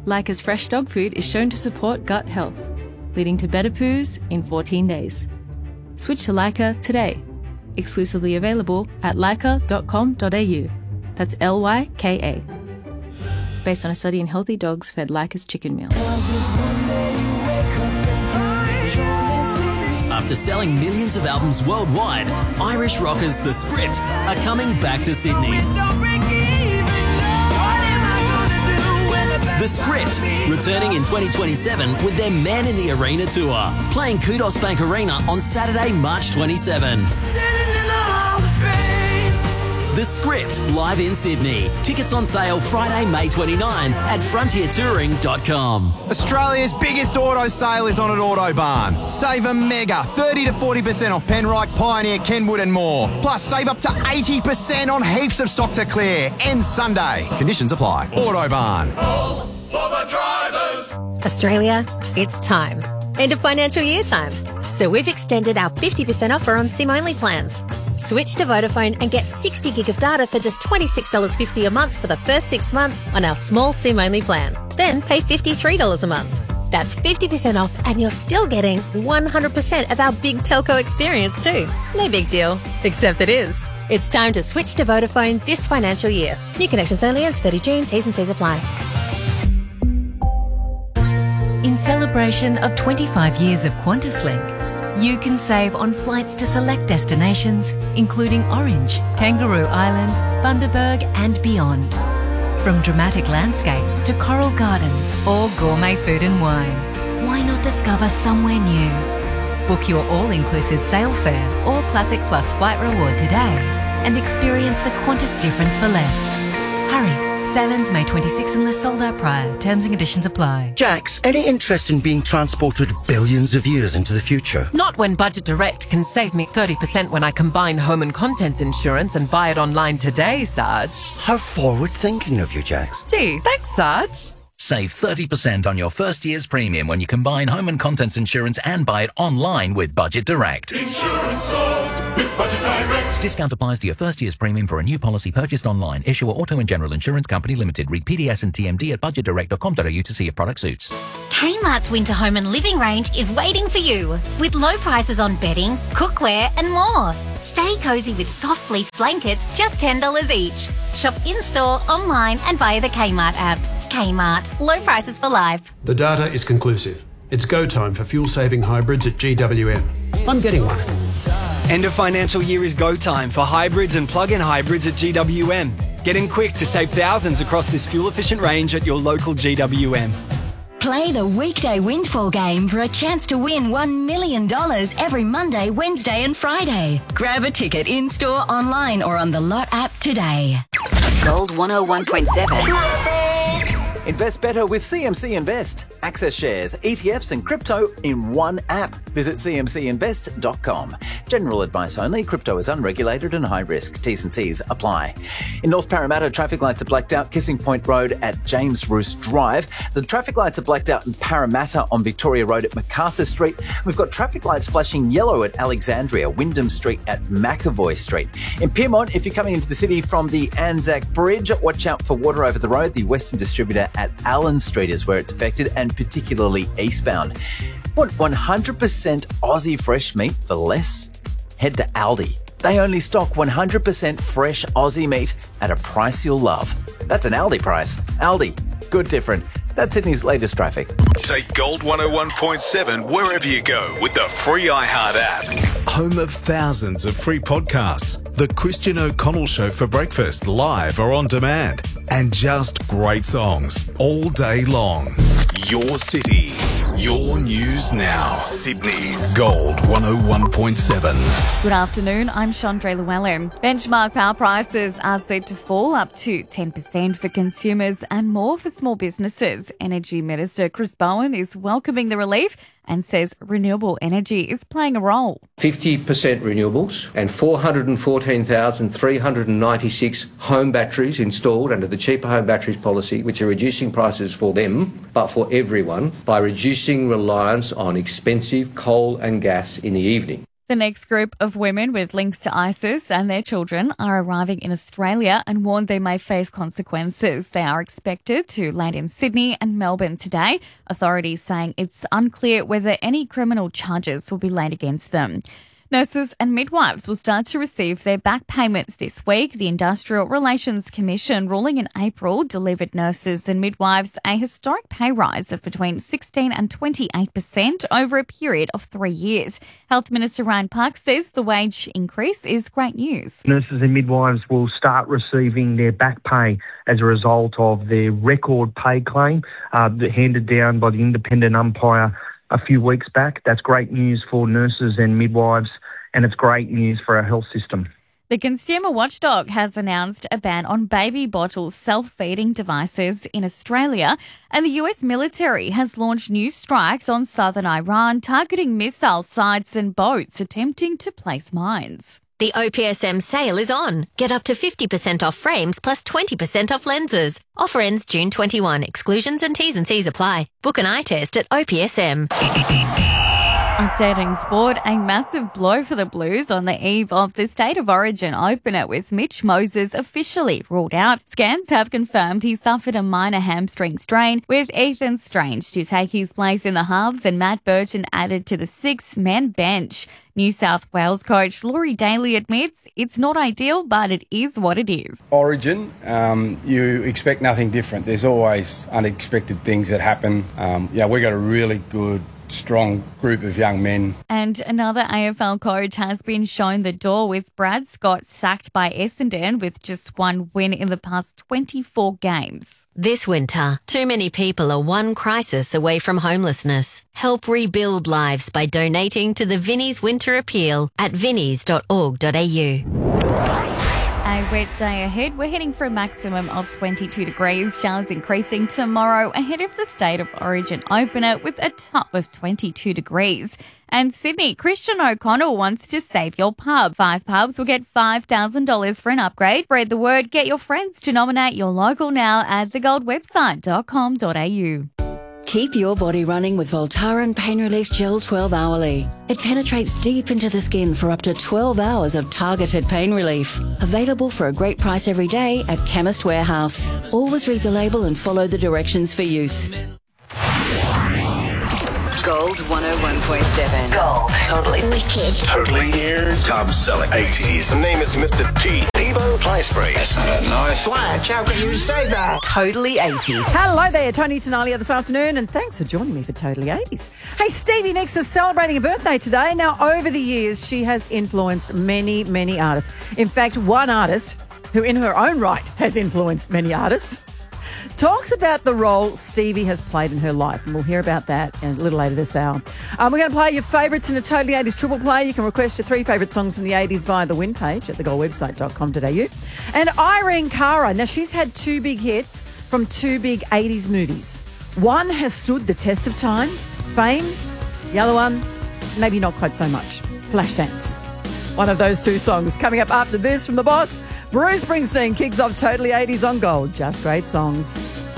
Leica's fresh dog food is shown to support gut health, leading to better poos in 14 days. Switch to Leica today. Exclusively available at leica.com.au. That's Lyka. Based on a study in healthy dogs fed Leica's chicken meal. After selling millions of albums worldwide, Irish rockers The Script are coming back to Sydney. The Script, returning in 2027 with their Man in the Arena tour, playing Kudos Bank Arena on Saturday, March 27. The Script, live in Sydney. Tickets on sale Friday, May 29 at frontiertouring.com. Australia's biggest auto sale is on at Autobarn. Save a mega 30 to 40% off Penrite, Pioneer, Kenwood and more. Plus save up to 80% on heaps of stock to clear. Ends Sunday. Conditions apply. Autobarn. All for the drivers. Australia, it's time. End of financial year time. So we've extended our 50% offer on SIM-only plans. Switch to Vodafone and get 60 gig of data for just $26.50 a month for the first 6 months on our small SIM-only plan. Then pay $53 a month. That's 50% off and you're still getting 100% of our big telco experience too. No big deal, except it is. It's time to switch to Vodafone this financial year. New connections only ends 30 June. T's and C's apply. In celebration of 25 years of QantasLink, you can save on flights to select destinations, including Orange, Kangaroo Island, Bundaberg and beyond. From dramatic landscapes to coral gardens or gourmet food and wine, why not discover somewhere new? Book your all-inclusive sail fare or Classic Plus flight reward today and experience the Qantas difference for less. Hurry! Sail-ins May 26 unless sold out prior. Terms and conditions apply. Jax, any interest in being transported billions of years into the future? Not when Budget Direct can save me 30% when I combine home and contents insurance and buy it online today, Sarge. How forward-thinking of you, Jax. Gee, thanks, Sarge. Save 30% on your first year's premium when you combine home and contents insurance and buy it online with Budget Direct. Insurance solved with Budget Direct. Discount applies to your first year's premium for a new policy purchased online. Issuer Auto and General Insurance Company Limited. Read PDS and TMD at budgetdirect.com.au to see if product suits. Kmart's winter home and living range is waiting for you with low prices on bedding, cookware and more. Stay cozy with soft fleece blankets, just $10 each. Shop in-store, online and via the Kmart app. Kmart, low prices for life. The data is conclusive. It's go time for fuel-saving hybrids at GWM. I'm getting one. End of financial year is go time for hybrids and plug-in hybrids at GWM. Get in quick to save thousands across this fuel-efficient range at your local GWM. Play the weekday windfall game for a chance to win $1 million every Monday, Wednesday and Friday. Grab a ticket in-store, online or on the Lot app today. Gold 101.7. Invest better with CMC Invest. Access shares, ETFs and crypto in one app. Visit cmcinvest.com. General advice only. Crypto is unregulated and high risk. T's and C's apply. In North Parramatta, traffic lights are blacked out. Kissing Point Road at James Roos Drive. The traffic lights are blacked out in Parramatta on Victoria Road at MacArthur Street. We've got traffic lights flashing yellow at Alexandria, Wyndham Street at McAvoy Street. In Pyrmont, if you're coming into the city from the Anzac Bridge, watch out for water over the road. The Western Distributor at Allen Street is where it's affected, and particularly eastbound. Want 100% Aussie fresh meat for less? Head to Aldi. They only stock 100% fresh Aussie meat at a price you'll love. That's an Aldi price. Aldi. Good different. That's Sydney's latest traffic. Take Gold 101.7 wherever you go with the free iHeart app. Home of thousands of free podcasts. The Christian O'Connell Show for breakfast, live or on demand. And just great songs all day long. Your city. Your news now. Sydney's Gold 101.7. Good afternoon, I'm Chandra Llewellyn. Benchmark power prices are set to fall up to 10% for consumers and more for small businesses. Energy Minister Chris Bowen is welcoming the relief and says renewable energy is playing a role. 50% renewables and 414,396 home batteries installed under the Cheaper Home Batteries policy, which are reducing prices for them, but for everyone, by reducing reliance on expensive coal and gas in the evening. The next group of women with links to ISIS and their children are arriving in Australia and warned they may face consequences. They are expected to land in Sydney and Melbourne today. Authorities saying it's unclear whether any criminal charges will be laid against them. Nurses and midwives will start to receive their back payments this week. The Industrial Relations Commission ruling in April delivered nurses and midwives a historic pay rise of between 16 and 28% over a period of 3 years. Health Minister Ryan Park says the wage increase is great news. Nurses and midwives will start receiving their back pay as a result of their record pay claim handed down by the independent umpire a few weeks back. That's great news for nurses and midwives, and it's great news for our health system. The Consumer Watchdog has announced a ban on baby bottle self-feeding devices in Australia, and the US military has launched new strikes on southern Iran, targeting missile sites and boats attempting to place mines. The OPSM sale is on. Get up to 50% off frames plus 20% off lenses. Offer ends June 21. Exclusions and T's and C's apply. Book an eye test at OPSM. Updating sport, a massive blow for the Blues on the eve of the State of Origin opener with Mitch Moses officially ruled out. Scans have confirmed he suffered a minor hamstring strain, with Ethan Strange to take his place in the halves and Matt Burton added to the 6-man bench. New South Wales coach Laurie Daly admits it's not ideal, but it is what it is. Origin, you expect nothing different. There's always unexpected things that happen. We've got a really good, strong group of young men. And another AFL coach has been shown the door, with Brad Scott sacked by Essendon with just one win in the past 24 games. This winter, too many people are one crisis away from homelessness. Help rebuild lives by donating to the Vinnie's Winter Appeal at vinnies.org.au. A wet day ahead. We're heading for a maximum of 22 degrees. Showers increasing tomorrow ahead of the State of Origin opener with a top of 22 degrees. And Sydney, Christian O'Connell wants to save your pub. 5 pubs will get $5,000 for an upgrade. Spread the word. Get your friends to nominate your local now at thegoldwebsite.com.au. Keep your body running with Voltaren Pain Relief Gel 12 Hourly. It penetrates deep into the skin for up to 12 hours of targeted pain relief. Available for a great price every day at Chemist Warehouse. Always read the label and follow the directions for use. Gold 101.7. Gold. Totally wicked. Totally ears. Top selling 80s. The name is Mr. T. Evo Fly Spray. That's nice. Flash, how can you say that? Totally 80s. Hello there, Tony Tenalia this afternoon, and thanks for joining me for Totally 80s. Hey, Stevie Nicks is celebrating a birthday today. Now, over the years, she has influenced many, many artists. In fact, one artist who in her own right has influenced many artists talks about the role Stevie has played in her life, and we'll hear about that a little later this hour. We're going to play your favourites in a Totally 80s triple play. You can request your 3 favourite songs from the 80s via the win page at thegoldwebsite.com.au. And Irene Cara, now she's had 2 big hits from 2 big 80s movies. One has stood the test of time, Fame. The other one, maybe not quite so much, Flashdance. One of those 2 songs coming up after this from the boss. Bruce Springsteen kicks off Totally 80s on Gold. Just great songs.